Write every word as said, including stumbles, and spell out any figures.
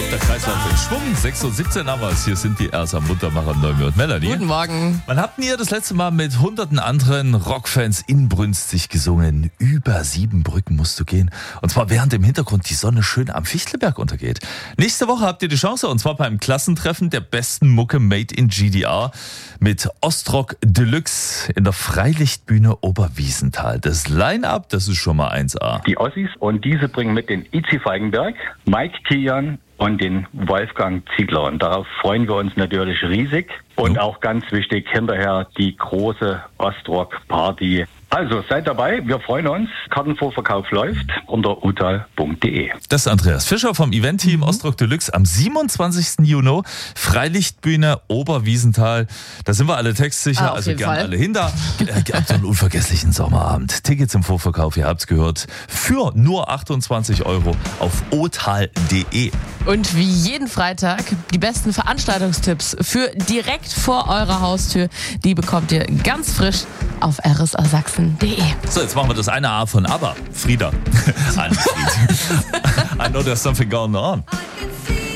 Der Kreislauf in Schwung. sechs Uhr siebzehn haben wir es. Hier sind die Ersa Muntermacher, Neumi und Melanie. Guten Morgen. Wann habt ihr das letzte Mal mit hunderten anderen Rockfans inbrünstig gesungen? Über sieben Brücken musst du gehen. Und zwar während im Hintergrund die Sonne schön am Fichtelberg untergeht. Nächste Woche habt ihr die Chance, und zwar beim Klassentreffen der besten Mucke Made in G D R mit Ostrock Deluxe in der Freilichtbühne Oberwiesenthal. Das Line-Up, das ist schon mal eins A. Die Ossis, und diese bringen mit den Itzi Feigenberg, Mike Kian und den Wolfgang Ziegler. Und darauf freuen wir uns natürlich riesig. Und Jo. auch ganz wichtig, hinterher die große Ostrock-Party. Also seid dabei, wir freuen uns. Kartenvorverkauf läuft unter utal punkt de. Das ist Andreas Fischer vom Event-Team Ostrock Deluxe am siebenundzwanzigsten Juni. Freilichtbühne Oberwiesenthal. Da sind wir alle textsicher, Ah, auf also jeden gerne Fall. alle hin da. Habt so einen unvergesslichen Sommerabend. Tickets im Vorverkauf, ihr habt's gehört, für nur achtundzwanzig Euro auf otal punkt de. Und wie jeden Freitag die besten Veranstaltungstipps für direkt vor eurer Haustür, die bekommt ihr ganz frisch auf r s a sachsen punkt de. So, jetzt machen wir das eine A von ABBA. Frieda. Anfried. I know there's something going on.